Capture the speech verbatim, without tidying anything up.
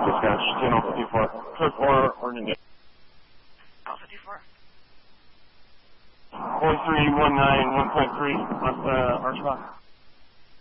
Dispatch, channel fifty-four. Code four, Oregon. Alpha fifty-four. four three one nine one point three, left uh, Archbach.